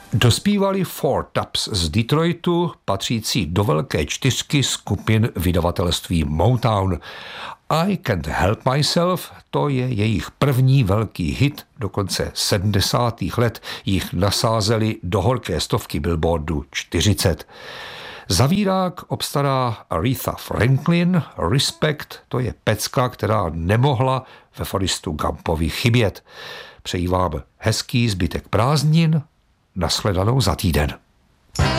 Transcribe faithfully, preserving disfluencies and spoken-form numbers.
Dospívali Four Tops z Detroitu, patřící do velké čtyřky skupin vydavatelství Motown. I Can't Help Myself, to je jejich první velký hit, do konce sedmdesátých let jich nasázeli do horké stovky Billboardu čtyřicet. Zavírák obstará Aretha Franklin, Respect, to je pecka, která nemohla ve Forrestu Gumpovi chybět. Přeji vám hezký zbytek prázdnin, nashledanou za týden.